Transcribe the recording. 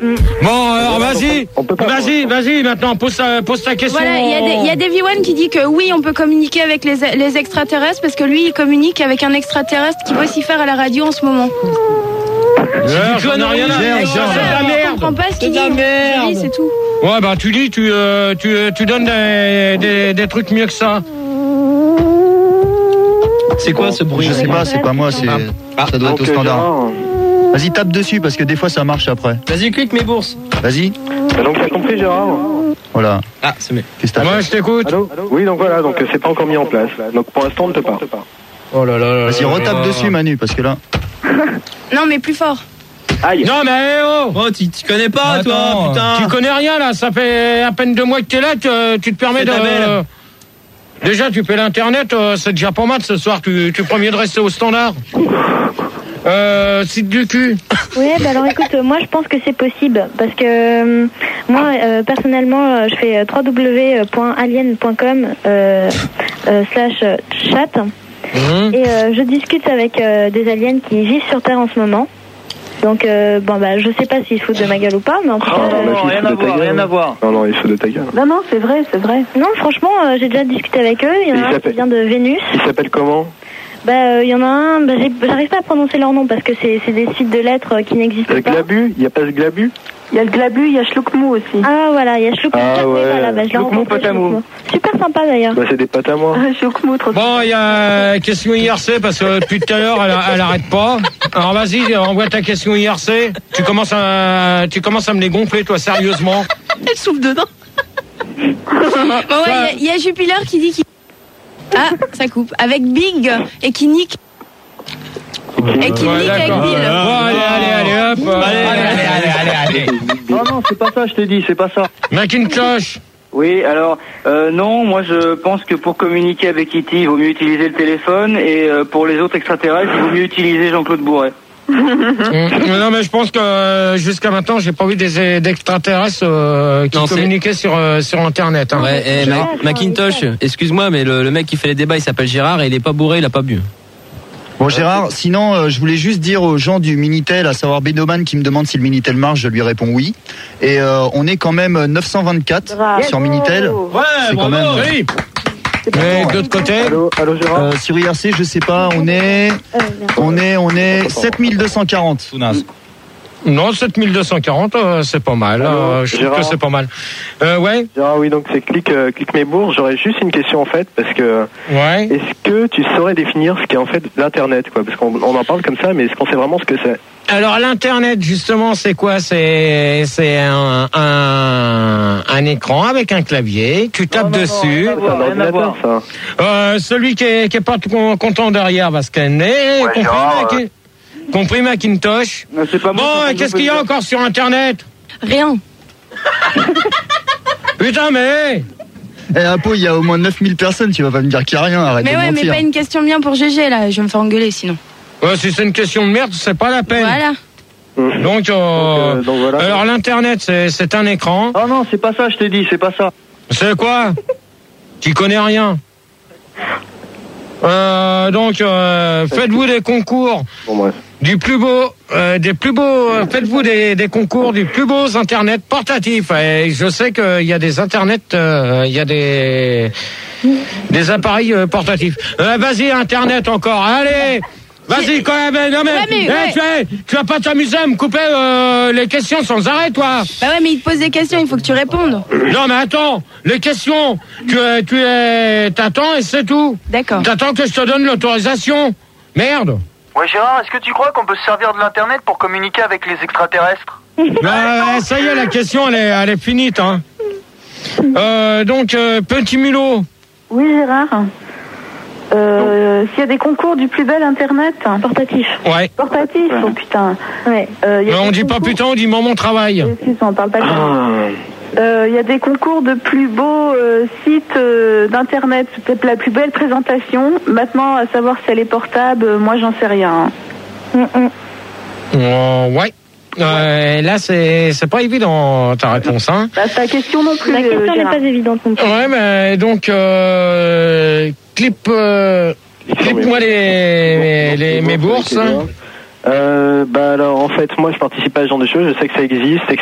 Bon, alors vas-y, maintenant pose ta question. Voilà, il y a Davy One qui dit que oui, on peut communiquer avec les extraterrestres parce que lui, il communique avec un extraterrestre qui veut s'y faire à la radio en ce moment. Je n'ai rien à dire, c'est de la merde. Je comprends pas ce qu'il dit. Oui, c'est tout. Ouais, bah tu dis, tu donnes des trucs mieux que ça. C'est quoi ce bruit? Je sais pas, c'est pas moi, ça doit être au standard. Vas-y, tape dessus parce que des fois ça marche après. Vas-y, clique mes bourses. Vas-y. Donc t'as compris, Gérard? Voilà. Ah, c'est mieux. Qu'est-ce que t'as fait? Moi, je t'écoute. Allô? Oui, donc voilà, donc c'est pas encore mis en place. Donc pour l'instant, on ne peut pas. Oh là là. Vas-y, retape dessus, Manu, parce que là. Non, mais plus fort. Aïe. Non, mais oh, tu connais pas, toi, putain. tu connais rien là, ça fait à peine 2 mois que t'es là, tu te permets de... Déjà, tu paies l'internet, c'est déjà pas mal ce soir, tu prends mieux de rester au standard. Site du cul. Oui, bah alors écoute, moi je pense que c'est possible parce que moi personnellement je fais www.alien.com/chat et je discute avec des aliens qui vivent sur Terre en ce moment. Donc je sais pas s'ils se foutent de ma gueule ou pas, mais en tout cas rien à voir. Non, il se fout de ta gueule. Non, c'est vrai. Non, franchement, j'ai déjà discuté avec eux. Il y en a un qui vient de Vénus. Il s'appelle comment? Il y en a un, j'arrive pas à prononcer leur nom parce que c'est des sites de lettres qui n'existent pas. Glabu? Il y a pas ce Glabu? Il y a le Glabu, il y a Schloukmou aussi. Ah voilà, il y a Schloukmou. Ah ouais. Voilà, je l'ai rencontré. Super sympa d'ailleurs. Bah c'est des potes à moi. Schloukmou, trop. Bon, il y a question IRC parce que depuis tout à l'heure elle arrête pas. Alors vas-y, envoie ta question IRC. Tu commences à me les gonfler toi sérieusement. Elle souffle dedans. Bon ouais, il y a Jupiler qui dit qu'il... Ah, ça coupe. Avec Big et qui nique. Et qui nique avec Bill. Allez, hop. Allez. Non, c'est pas ça, je te dis, c'est pas ça. Macintosh. Oui, alors, non, moi je pense que pour communiquer avec E.T., il vaut mieux utiliser le téléphone, et pour les autres extraterrestres, il vaut mieux utiliser Jean-Claude Bourret. Non, mais je pense que jusqu'à maintenant, j'ai pas vu d'extraterrestres qui communiquaient sur Internet. Hein. Ouais, Macintosh, excuse-moi, mais le mec qui fait les débats, il s'appelle Gérard et il est pas bourré, il a pas bu. Bon Gérard, sinon je voulais juste dire aux gens du Minitel, à savoir Benoman qui me demande si le Minitel marche, je lui réponds oui. Et on est quand même 924 sur Minitel. Ouais, c'est quand même. Oui. Et de l'autre côté, allô Gérard. sur IRC, je sais pas, on est 7240. Non, 7240, c'est pas mal. Je trouve que c'est pas mal. Ouais. Gérard, oui, donc c'est clique mes bourses. J'aurais juste une question en fait, parce que est-ce que tu saurais définir ce qu'est en fait l'internet, quoi? Parce qu'on en parle comme ça, mais est-ce qu'on sait vraiment ce que c'est? Alors l'internet justement c'est quoi? C'est un écran avec un clavier, tu tapes dessus. C'est un ordinateur ça. Celui qui est pas content derrière va scanner. Compris Macintosh. Bon, qu'est-ce qu'il y a encore sur internet? Rien. Putain mais Apo, il y a au moins 9000 personnes, tu vas pas me dire qu'il y a rien, arrête de mentir. Mais pas une question bien pour GG là, je vais me faire engueuler sinon. Ouais, si c'est une question de merde, c'est pas la peine. Voilà. Donc voilà. Alors l'internet c'est un écran. Oh non, c'est pas ça, je te dis, c'est pas ça. C'est quoi? Tu connais rien. Faites-vous des concours des plus beaux, faites-vous des concours du plus beaux internet portatifs. Et je sais qu'il y a des internets, il y a des appareils portatifs. Vas-y internet encore, allez. Vas-y quand même, non mais, tu vas pas t'amuser à me couper les questions sans arrêt, toi. Bah ouais, mais il te pose des questions, il faut que tu répondes. Non mais attends, les questions, t'attends et c'est tout. D'accord. T'attends que je te donne l'autorisation. Merde. Ouais Gérard, est-ce que tu crois qu'on peut se servir de l'internet pour communiquer avec les extraterrestres? Ça y est, la question elle est finie, hein. Petit mulot. Oui Gérard. S'il y a des concours du plus bel internet portatif. Ouais. Portatif, oh putain. Ouais. On dit pas putain, on dit mon travail. Excuse-moi, on parle pas de il y a des concours de plus beaux sites d'internet, peut-être la plus belle présentation. Maintenant, à savoir si elle est portable, moi j'en sais rien. Ouais. Là, c'est pas évident ta réponse, hein. Ta question non plus. La question n'est pas évidente non plus. Ouais, mais donc clip-moi mes bourses. Alors en fait, moi je participe pas à ce genre de choses. Je sais que ça existe.